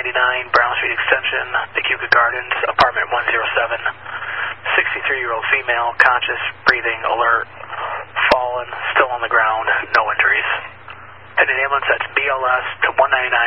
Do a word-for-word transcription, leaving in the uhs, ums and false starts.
eighty-nine Brown Street Extension, Nacuka Gardens, apartment one oh seven. sixty-three-year-old female, conscious, breathing, alert, fallen, still on the ground, no injuries. And an ambulance, that's B L S to one ninety-nine